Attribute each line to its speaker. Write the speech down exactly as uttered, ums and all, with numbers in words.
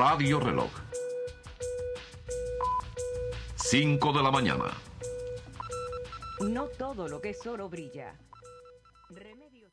Speaker 1: Radio Reloj. cinco de la mañana.
Speaker 2: No todo lo que es oro brilla. Remedio.